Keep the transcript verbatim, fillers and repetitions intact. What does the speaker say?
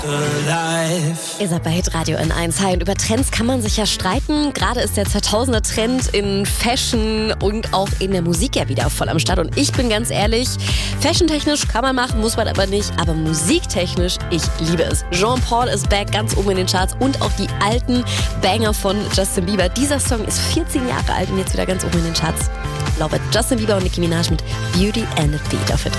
Ihr seid bei Hitradio N eins. Hi, und über Trends kann man sich ja streiten. Gerade ist der zweitausender-Trend in Fashion und auch in der Musik ja wieder voll am Start. Und ich bin ganz ehrlich, fashiontechnisch kann man machen, muss man aber nicht. Aber musiktechnisch, ich liebe es. Jean Paul ist back, ganz oben in den Charts. Und auch die alten Banger von Justin Bieber. Dieser Song ist vierzehn Jahre alt und jetzt wieder ganz oben in den Charts. Love it. Justin Bieber und Nicki Minaj mit Beauty and the Beat auf Hitradio.